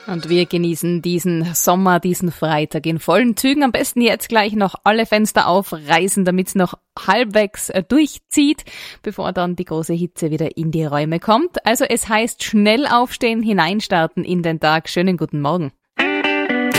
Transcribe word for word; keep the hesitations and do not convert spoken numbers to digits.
Und wir genießen diesen Sommer, diesen Freitag in vollen Zügen. Am besten jetzt gleich noch alle Fenster aufreißen, damit es noch halbwegs äh, durchzieht, bevor dann die große Hitze wieder in die Räume kommt. Also es heißt schnell aufstehen, hineinstarten in den Tag. Schönen guten Morgen.